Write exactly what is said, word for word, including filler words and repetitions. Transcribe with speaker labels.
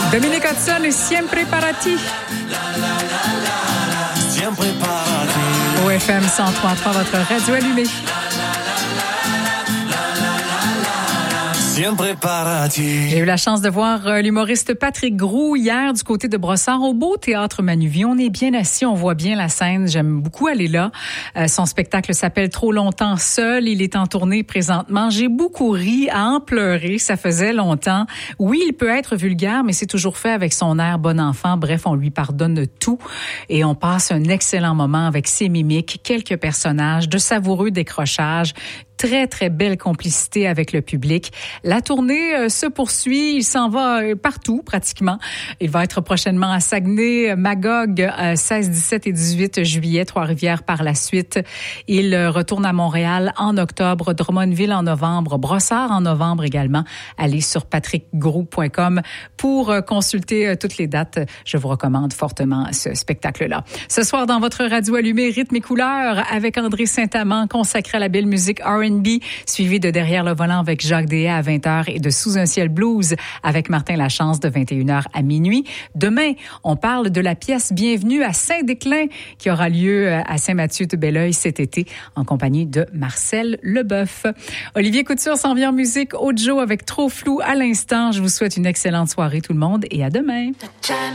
Speaker 1: Dominic Hudson et Siempre para ti.
Speaker 2: Siempre para ti.
Speaker 1: Au F M cent trois virgule trois, votre radio allumée. J'ai eu la chance de voir euh, l'humoriste Patrick Groux hier du côté de Brossard au Beau Théâtre Manuvie. On est bien assis, on voit bien la scène. J'aime beaucoup aller là. Euh, son spectacle s'appelle Trop longtemps seul. Il est en tournée présentement. J'ai beaucoup ri, à en pleurer. Ça faisait longtemps. Oui, il peut être vulgaire, mais c'est toujours fait avec son air bon enfant. Bref, on lui pardonne tout et on passe un excellent moment avec ses mimiques, quelques personnages, de savoureux décrochages. Très, très belle complicité avec le public. La tournée euh, se poursuit. Il s'en va euh, partout, pratiquement. Il va être prochainement à Saguenay, Magog, euh, seize, dix-sept et dix-huit juillet, Trois-Rivières par la suite. Il euh, retourne à Montréal en octobre, Drummondville en novembre, Brossard en novembre également. Allez sur patrick groux point com pour euh, consulter euh, toutes les dates. Je vous recommande fortement ce spectacle-là. Ce soir, dans votre radio allumée, Rythme et couleurs, avec André Saint-Amand, consacré à la belle musique R and B, suivi de Derrière le volant avec Jacques Déhay à vingt heures et de Sous un ciel blues avec Martin Lachance de vingt et une heures à minuit. Demain, on parle de la pièce Bienvenue à Saint-Déclin qui aura lieu à Saint-Mathieu-de-Belleuil cet été en compagnie de Marcel Leboeuf. Olivier Couture s'en vient en musique. Ojo avec Trop flou à l'instant. Je vous souhaite une excellente soirée tout le monde et à demain.